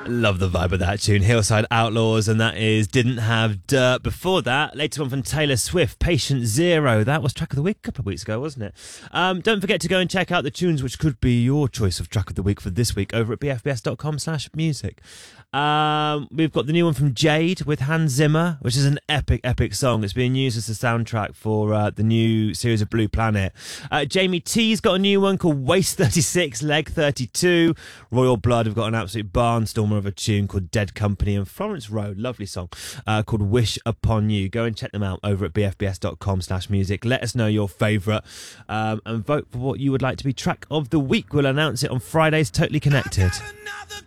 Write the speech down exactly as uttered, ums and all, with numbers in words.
Love the vibe of that tune, Hillside Outlaws, and that is Didn't Have Dirt. Before that, later on from Taylor Swift, Patient Zero. That was track of the week a couple of weeks ago, wasn't it? Um, don't forget to go and check out the tunes which could be your choice of track of the week for this week over at b f b s dot com slash music. Um, we've got the new one from Jade with Hans Zimmer, which is an epic, epic song. It's being used as the soundtrack for uh, the new series of Blue Planet. Uh, Jamie T's got a new one called Waist thirty-six, Leg thirty-two. Royal Blood have got an absolute barnstormer of a tune called Dead Company. And Florence Road, lovely song, uh, called Wish Upon You. Go and check them out over at b f b s dot com slash music. Let us know your favourite um, and vote for what you would like to be track of the week. We'll announce it on Friday's Totally Connected.